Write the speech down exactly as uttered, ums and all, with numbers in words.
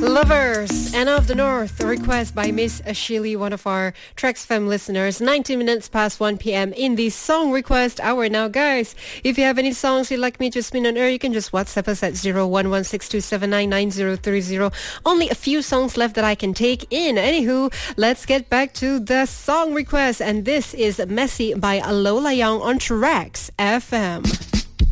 Lovers, Anna of the North, a request by Miss Ashili, one of our Trax F M listeners. nineteen minutes past one p.m. in the song request hour. Now, guys, if you have any songs you'd like me to spin on air, you can just WhatsApp us at zero one one six two seven nine nine zero three zero. Only a few songs left that I can take in. Anywho, let's get back to the song request. And this is Messy by Lola Young on Trax F M.